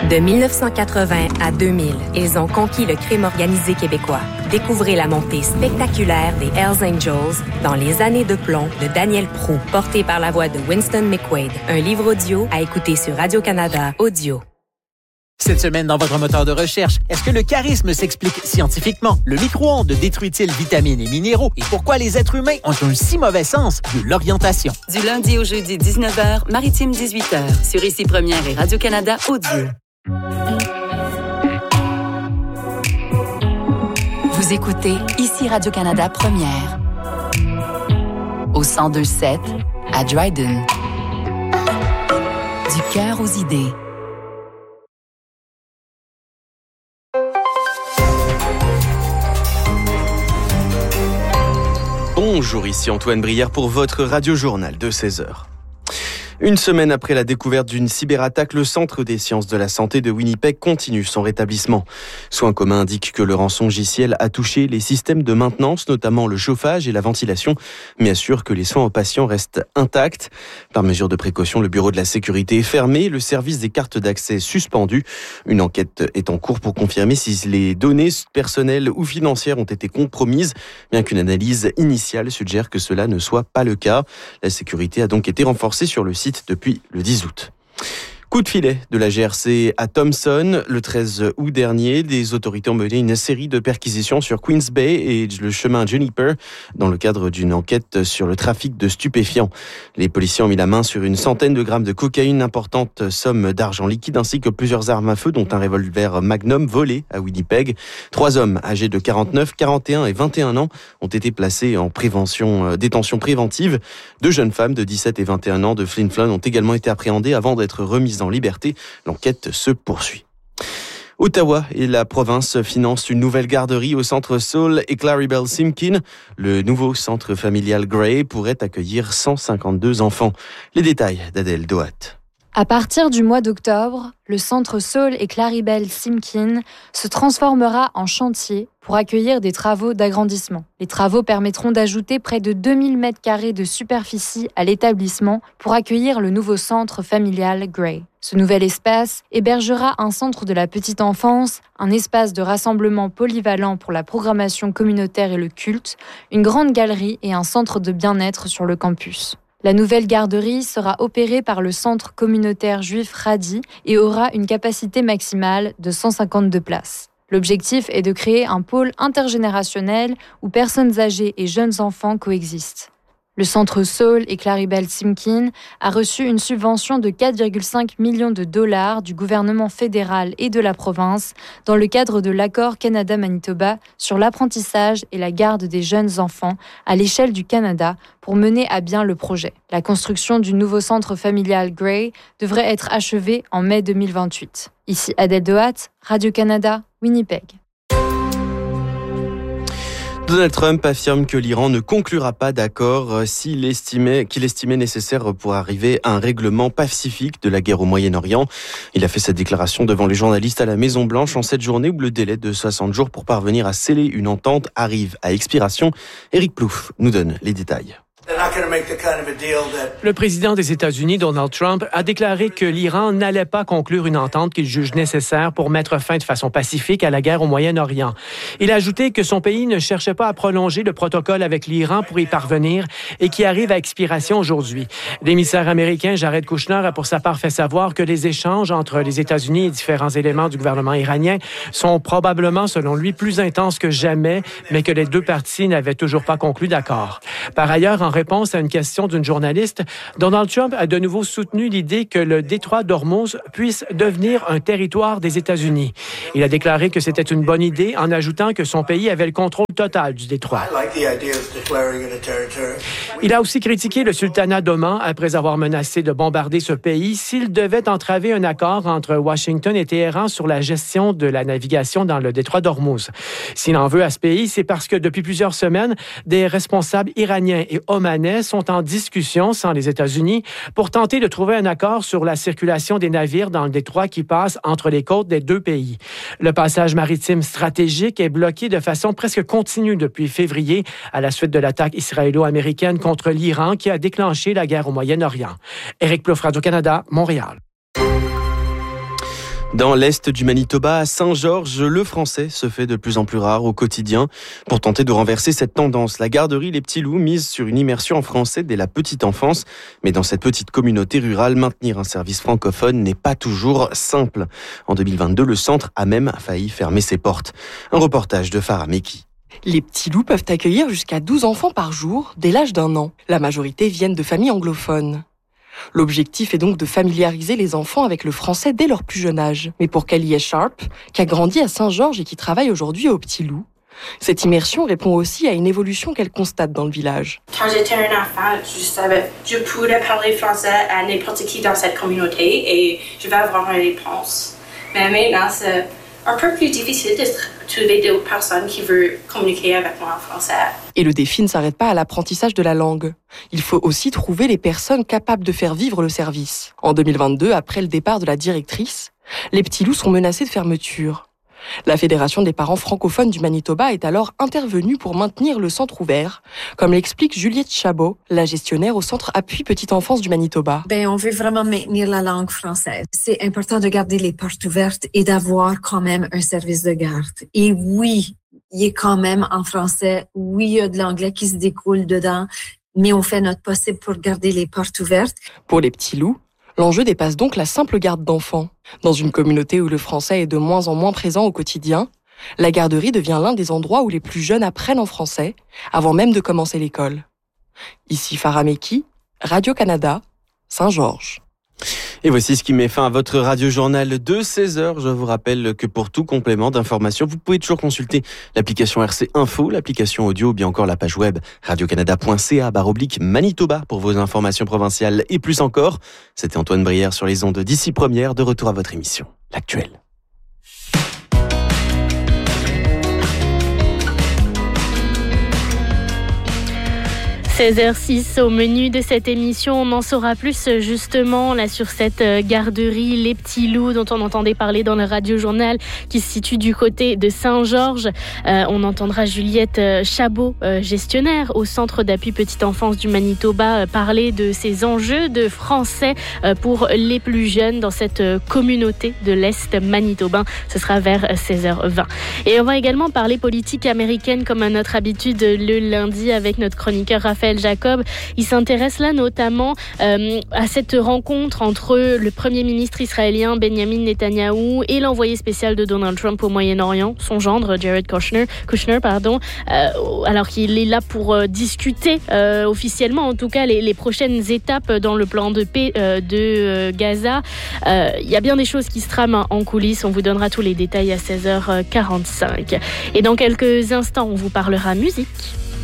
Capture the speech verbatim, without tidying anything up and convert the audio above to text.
De mille neuf cent quatre-vingts à deux mille, ils ont conquis le crime organisé québécois. Découvrez la montée spectaculaire des Hells Angels dans Les années de plomb de Daniel Proulx, porté par la voix de Winston McQuaid. Un livre audio à écouter sur Radio-Canada Audio. Cette semaine, dans votre moteur de recherche, est-ce que le charisme s'explique scientifiquement? Le micro-ondes détruit-il vitamines et minéraux? Et pourquoi les êtres humains ont un si mauvais sens de l'orientation? Du lundi au jeudi, dix-neuf heures, Maritime, dix-huit heures, sur Ici Première et Radio-Canada Audio. Vous écoutez Ici Radio-Canada Première. Au cent deux sept, à Dryden. Du cœur aux idées. Bonjour, ici Antoine Brière pour votre radio-journal de seize heures. Une semaine après la découverte d'une cyberattaque, le Centre des sciences de la santé de Winnipeg continue son rétablissement. Soins communs indique que le rançongiciel a touché les systèmes de maintenance, notamment le chauffage et la ventilation, mais assure que les soins aux patients restent intacts. Par mesure de précaution, le bureau de la sécurité est fermé, le service des cartes d'accès suspendu. Une enquête est en cours pour confirmer si les données personnelles ou financières ont été compromises, bien qu'une analyse initiale suggère que cela ne soit pas le cas. La sécurité a donc été renforcée sur le site depuis le dix août. Coup de filet de la G R C à Thompson. Le treize août dernier, des autorités ont mené une série de perquisitions sur Queens Bay et le chemin Juniper dans le cadre d'une enquête sur le trafic de stupéfiants. Les policiers ont mis la main sur une centaine de grammes de cocaïne, une importante somme d'argent liquide ainsi que plusieurs armes à feu, dont un revolver Magnum volé à Winnipeg. Trois hommes âgés de quarante-neuf, quarante et un et vingt et un ans ont été placés en prévention, euh, détention préventive. Deux jeunes femmes de dix-sept et vingt et un ans de Flin Flon ont également été appréhendées avant d'être remises en liberté. L'enquête se poursuit. Ottawa et la province financent une nouvelle garderie au centre Saul et Claribel Simkin. Le nouveau centre familial Gray pourrait accueillir cent cinquante-deux enfants. Les détails d'Adèle Doat. À partir du mois d'octobre, le centre Saul et Claribel Simkin se transformera en chantier pour accueillir des travaux d'agrandissement. Les travaux permettront d'ajouter près de deux mille mètres carrés de superficie à l'établissement pour accueillir le nouveau centre familial Gray. Ce nouvel espace hébergera un centre de la petite enfance, un espace de rassemblement polyvalent pour la programmation communautaire et le culte, une grande galerie et un centre de bien-être sur le campus. La nouvelle garderie sera opérée par le centre communautaire juif Radi et aura une capacité maximale de cent cinquante-deux places. L'objectif est de créer un pôle intergénérationnel où personnes âgées et jeunes enfants coexistent. Le centre Saul et Claribel Simkin a reçu une subvention de quatre virgule cinq millions de dollars du gouvernement fédéral et de la province dans le cadre de l'accord Canada-Manitoba sur l'apprentissage et la garde des jeunes enfants à l'échelle du Canada pour mener à bien le projet. La construction du nouveau centre familial Gray devrait être achevée en mai deux mille vingt-huit. Ici Adèle Doat, Radio-Canada, Winnipeg. Donald Trump affirme que l'Iran ne conclura pas d'accord s'il estimait, qu'il estimait nécessaire pour arriver à un règlement pacifique de la guerre au Moyen-Orient. Il a fait cette déclaration devant les journalistes à la Maison-Blanche en cette journée où le délai de soixante jours pour parvenir à sceller une entente arrive à expiration. Éric Plouffe nous donne les détails. Le président des États-Unis, Donald Trump, a déclaré que l'Iran n'allait pas conclure une entente qu'il juge nécessaire pour mettre fin de façon pacifique à la guerre au Moyen-Orient. Il a ajouté que son pays ne cherchait pas à prolonger le protocole avec l'Iran pour y parvenir et qui arrive à expiration aujourd'hui. L'émissaire américain Jared Kushner a pour sa part fait savoir que les échanges entre les États-Unis et différents éléments du gouvernement iranien sont probablement, selon lui, plus intenses que jamais, mais que les deux parties n'avaient toujours pas conclu d'accord. Par ailleurs, en réponse à une question d'une journaliste, Donald Trump a de nouveau soutenu l'idée que le détroit d'Ormuz puisse devenir un territoire des États-Unis. Il a déclaré que c'était une bonne idée en ajoutant que son pays avait le contrôle total du détroit. Il a aussi critiqué le sultanat d'Oman après avoir menacé de bombarder ce pays s'il devait entraver un accord entre Washington et Téhéran sur la gestion de la navigation dans le détroit d'Ormuz. S'il en veut à ce pays, c'est parce que depuis plusieurs semaines, des responsables iraniens et omanais sont en discussion sans les États-Unis pour tenter de trouver un accord sur la circulation des navires dans le détroit qui passe entre les côtes des deux pays. Le passage maritime stratégique est bloqué de façon presque continue depuis février à la suite de l'attaque israélo-américaine contre l'Iran qui a déclenché la guerre au Moyen-Orient. Éric Plouffe, Radio-Canada, Montréal. Dans l'est du Manitoba, à Saint-Georges, le français se fait de plus en plus rare au quotidien. Pour tenter de renverser cette tendance, la garderie Les Petits Loups mise sur une immersion en français dès la petite enfance. Mais dans cette petite communauté rurale, maintenir un service francophone n'est pas toujours simple. En deux mille vingt-deux, le centre a même failli fermer ses portes. Un reportage de Farah Meki. Les Petits Loups peuvent accueillir jusqu'à douze enfants par jour dès l'âge d'un an. La majorité viennent de familles anglophones. L'objectif est donc de familiariser les enfants avec le français dès leur plus jeune âge. Mais pour Kelly Sharp, qui a grandi à Saint-Georges et qui travaille aujourd'hui au Petit Loup, cette immersion répond aussi à une évolution qu'elle constate dans le village. Quand j'étais un enfant, je savais, je pouvais parler français à n'importe qui dans cette communauté et je vais avoir une réponse. Mais maintenant, c'est un peu plus difficile de trouver d'autres personnes qui veulent communiquer avec moi en français. Et le défi ne s'arrête pas à l'apprentissage de la langue. Il faut aussi trouver les personnes capables de faire vivre le service. En deux mille vingt-deux, après le départ de la directrice, les Petits Loups sont menacés de fermeture. La Fédération des parents francophones du Manitoba est alors intervenue pour maintenir le centre ouvert, comme l'explique Juliette Chabot, la gestionnaire au centre Appui Petite Enfance du Manitoba. Ben, on veut vraiment maintenir la langue française. C'est important de garder les portes ouvertes et d'avoir quand même un service de garde. Et oui, il est quand même en français. Oui, il y a de l'anglais qui se découle dedans, mais on fait notre possible pour garder les portes ouvertes. Pour les Petits Loups, l'enjeu dépasse donc la simple garde d'enfants. Dans une communauté où le français est de moins en moins présent au quotidien, la garderie devient l'un des endroits où les plus jeunes apprennent en français, avant même de commencer l'école. Ici Farah Meki, Radio-Canada, Saint-Georges. Et voici ce qui met fin à votre radio-journal de seize heures. Je vous rappelle que pour tout complément d'information, vous pouvez toujours consulter l'application R C Info, l'application audio ou bien encore la page web radiocanada point c a barre oblique Manitoba pour vos informations provinciales et plus encore. C'était Antoine Brière sur les ondes d'Ici Première, de retour à votre émission, L'Actuel. seize heures six au menu de cette émission, on en saura plus justement là sur cette garderie Les Petits Loups dont on entendait parler dans le radio-journal qui se situe du côté de Saint-Georges. Euh, on entendra Juliette Chabot, euh, gestionnaire au Centre d'appui Petite Enfance du Manitoba, euh, parler de ces enjeux de français euh, pour les plus jeunes dans cette euh, communauté de l'Est manitobain. Ce sera vers seize heures vingt. Et on va également parler politique américaine comme à notre habitude le lundi avec notre chroniqueur Raphaël Jacob. Il s'intéresse là notamment euh, à cette rencontre entre le premier ministre israélien Benjamin Netanyahou et l'envoyé spécial de Donald Trump au Moyen-Orient, son gendre Jared Kushner, Kushner pardon, euh, alors qu'il est là pour euh, discuter euh, officiellement, en tout cas les, les prochaines étapes dans le plan de paix euh, de euh, Gaza. Euh, il y a bien des choses qui se trament en coulisses. On vous donnera tous les détails à seize heures quarante-cinq. Et dans quelques instants, on vous parlera musique.